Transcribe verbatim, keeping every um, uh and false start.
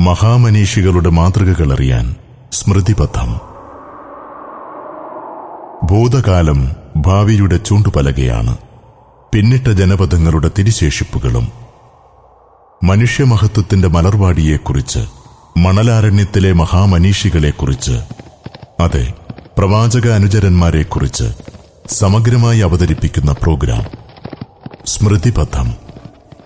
മഹാമനീഷികളുടെ മാതൃകകളറിയാൻ സ്മൃതിപഥം. ഭൂതകാലം ഭാവിയുടെ ചൂണ്ടുപലകയാണ്. പിന്നിട്ട ജനപദങ്ങളുടെ തിരിശേഷിപ്പുകളും. മനുഷ്യമഹത്വത്തിന്റെ മലർവാടിയെക്കുറിച്ച്, മണലാരണ്യത്തിലെ മഹാമനീഷികളെക്കുറിച്ച്, അതെ, പ്രവാചക അനുചരന്മാരെക്കുറിച്ച് സമഗ്രമായി അവതരിപ്പിക്കുന്ന പ്രോഗ്രാം സ്മൃതിപഥം.